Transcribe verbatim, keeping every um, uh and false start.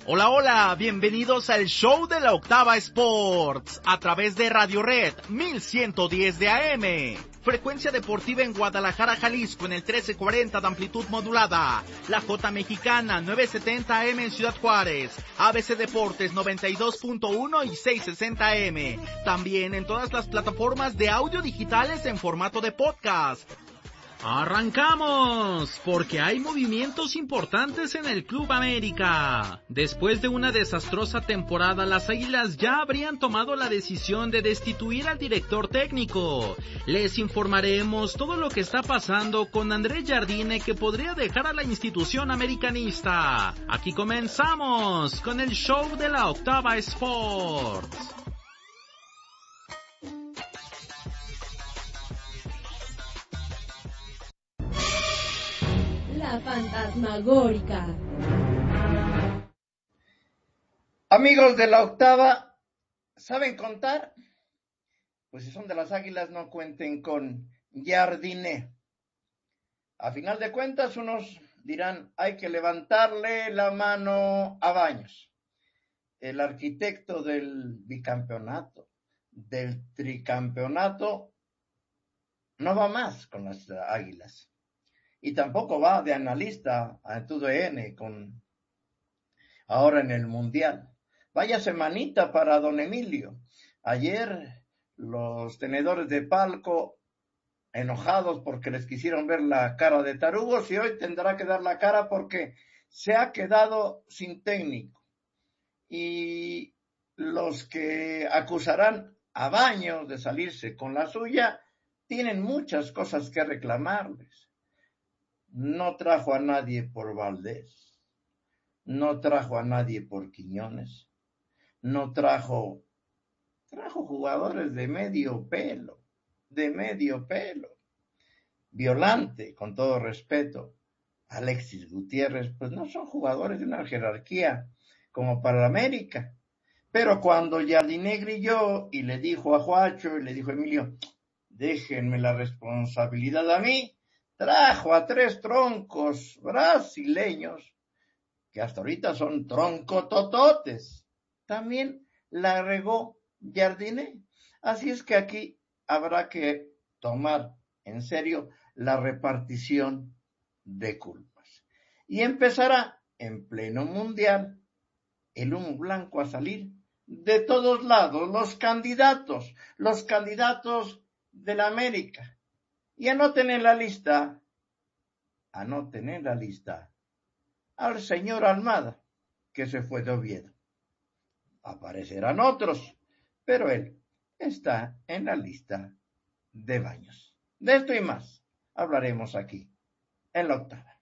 Hola, hola, bienvenidos al show de la Octava Sports, a través de Radio Red mil ciento diez de A M. Frecuencia deportiva en Guadalajara, Jalisco, en el trece cuarenta de amplitud modulada. La J Mexicana, novecientos setenta A M en Ciudad Juárez. A B C Deportes, noventa y dos punto uno y seiscientos sesenta A M. También en todas las plataformas de audio digitales en formato de podcast. ¡Arrancamos! Porque hay movimientos importantes en el Club América. Después de una desastrosa temporada, las Águilas ya habrían tomado la decisión de destituir al director técnico. Les informaremos todo lo que está pasando con Andrés Jardine, que podría dejar a la institución americanista. Aquí comenzamos con el show de la Octava Sports. La fantasmagórica. Amigos de la Octava, ¿saben contar? Pues si son de las Águilas, no cuenten con Jardine. A final de cuentas, unos dirán, hay que levantarle la mano a Baños, el arquitecto del bicampeonato, del tricampeonato. No va más con las Águilas. Y tampoco va de analista a T U D N con ahora en el Mundial. Vaya semanita para don Emilio. Ayer los tenedores de palco enojados porque les quisieron ver la cara de tarugos, y hoy tendrá que dar la cara porque se ha quedado sin técnico. Y los que acusarán a Baños de salirse con la suya tienen muchas cosas que reclamarles. No trajo a nadie por Valdés, no trajo a nadie por Quiñones, no trajo, trajo jugadores de medio pelo, de medio pelo. Violante, con todo respeto, Alexis Gutiérrez, pues no son jugadores de una jerarquía como para la América. Pero cuando Jardine grilló y le dijo a Juacho y le dijo a Emilio, déjenme la responsabilidad a mí, trajo a tres troncos brasileños, que hasta ahorita son troncotototes. También la regó Jardine. Así es que aquí habrá que tomar en serio la repartición de culpas. Y empezará en pleno mundial el humo blanco a salir de todos lados, los candidatos, los candidatos de la América. Y anoten en la lista, anoten en la lista al señor Almada, que se fue de Oviedo. Aparecerán otros, pero él está en la lista de Baños. De esto y más hablaremos aquí, en la Octava.